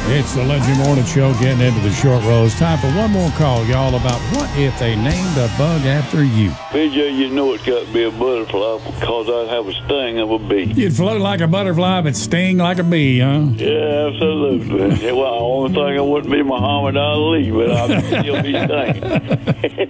It's the Legend Morning Show getting into the short rows. Time for one more call, y'all, about what if they named a bug after you? BJ, you know it's got to be a butterfly because I have a sting of a bee. You'd float like a butterfly but sting like a bee, huh? Yeah, absolutely. Well, the only thing I wouldn't be Muhammad Ali, but I'd still be stinging.